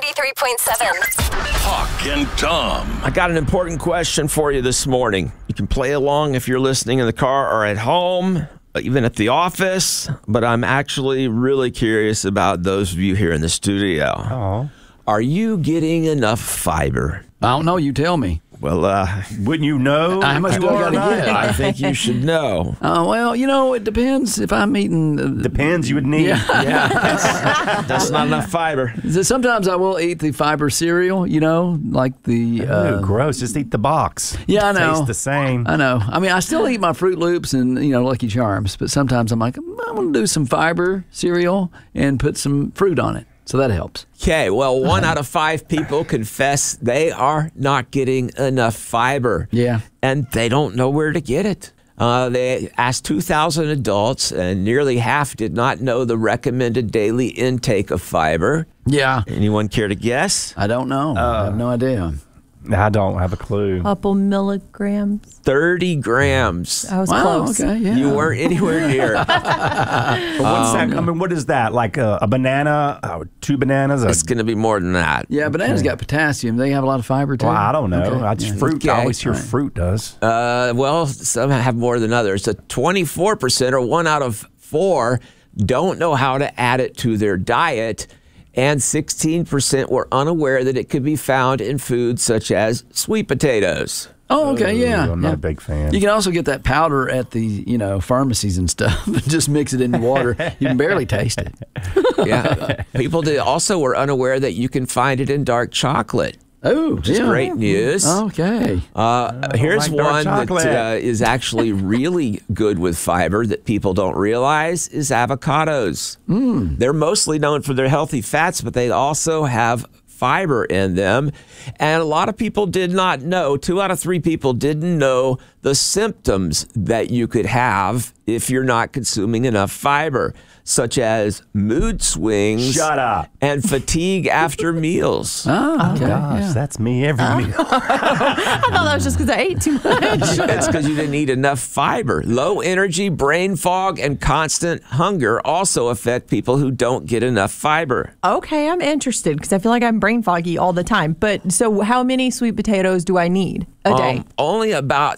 93.7. Hawk and Tom. I got an important question for you this morning. You can play along if you're listening in the car or at home, even at the office, but I'm actually really curious about those of you here in the studio. Oh. Are you getting enough fiber? I don't know. You tell me. Well, Wouldn't you know? How much do I got to get? I think you should know. Well, it depends if I'm eating. Depends. You would need. Yeah. That's not enough fiber. Sometimes I will eat the fiber cereal, like the. Ooh, gross. Just eat the box. Yeah, I know. Tastes the same. I know. I mean, I still eat my Fruit Loops and, Lucky Charms, but sometimes I'm like, I'm going to do some fiber cereal and put some fruit on it. So that helps. Okay, well, 1 out of 5 people confess they are not getting enough fiber. Yeah. And they don't know where to get it. They asked 2,000 adults, and nearly half did not know the recommended daily intake of fiber. Yeah. Anyone care to guess? I don't know. I have no idea. I don't have a clue. Couple milligrams. 30 grams. I was Wow, close. okay, yeah. You weren't anywhere near. What's that? I mean, what is that? Like a banana? 2 bananas? It's going to be more than that. Yeah, bananas got potassium. They have a lot of fiber, too. Well, I don't know. Okay. That's fruit. Okay. I always hear Right. fruit does. Well, some have more than others. So 24%, or 1 out of 4, don't know how to add it to their diet. And 16% were unaware that it could be found in foods such as sweet potatoes. Oh, okay, yeah. I'm not yeah. a big fan. You can also get that powder at the, pharmacies and stuff. Just mix it in water. You can barely taste it. Yeah. People also were unaware that you can find it in dark chocolate. Oh, Which is yeah. great news. Okay. Here's like dark one chocolate. that is actually really good with fiber that people don't realize is avocados. They're mostly known for their healthy fats, but they also have fiber in them. And a lot of people did not know, 2 out of 3 people didn't know the symptoms that you could have if you're not consuming enough fiber, such as mood swings. Shut up. And fatigue after meals. Oh, okay. Gosh, yeah. that's me every meal. I thought that was just because I ate too much. It's because you didn't eat enough fiber. Low energy, brain fog, and constant hunger also affect people who don't get enough fiber. Okay, I'm interested because I feel like I'm brain foggy all the time. But so how many sweet potatoes do I need a day? Only about